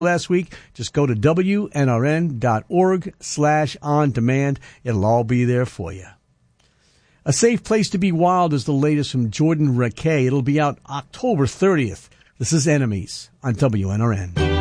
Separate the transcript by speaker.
Speaker 1: last week, just go to WNRN.org/on-demand. It'll all be there for you. A Safe Place to Be Wild is the latest from Jordan Rakei. It'll be out October 30th. This is Enemies on WNRN.